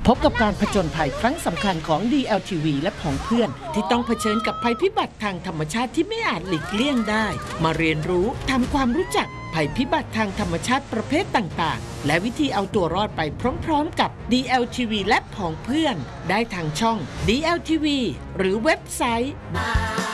พบกับการผจญภัยครั้งสำคัญของ DLTV และผองเพื่อนที่ต้องเผชิญกับภัยพิบัติทางธรรมชาติที่ไม่อาจหลีกเลี่ยงได้มาเรียนรู้ทำความรู้จักภัยพิบัติทางธรรมชาติประเภทต่างๆและวิธีเอาตัวรอดไปพร้อมๆกับ DLTV และผองเพื่อนได้ทางช่อง DLTV หรือเว็บไซต์